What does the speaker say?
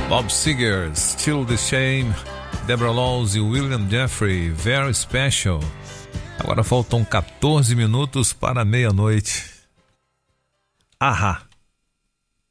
Bob Seger, Still the Same, Deborah Laws e William Jeffrey, Very Special. Agora faltam 14 minutos para meia-noite. Ahá.